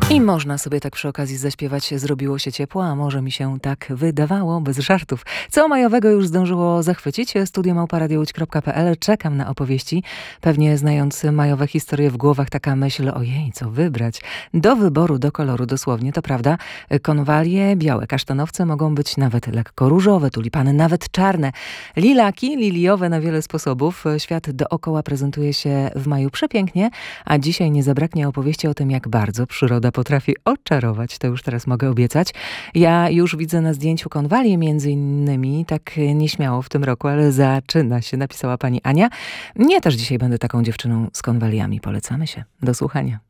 I można sobie tak przy okazji zaśpiewać "Zrobiło się ciepło", a może mi się tak wydawało, bez żartów. Co majowego już zdążyło zachwycić? studio@radiołódź.pl. Czekam na opowieści. Pewnie znając majowe historie w głowach, taka myśl: ojej, co wybrać? Do wyboru, do koloru dosłownie, to prawda. Konwalie, białe kasztanowce mogą być nawet lekko różowe, tulipany nawet czarne. Lilaki, liliowe na wiele sposobów. Świat dookoła prezentuje się w maju przepięknie, a dzisiaj nie zabraknie opowieści o tym, jak bardzo przyroda potrafi oczarować, to już teraz mogę obiecać. Ja już widzę na zdjęciu konwalię między innymi, tak nieśmiało w tym roku, ale zaczyna się, napisała pani Ania. Ja też dzisiaj będę taką dziewczyną z konwaliami. Polecamy się. Do słuchania.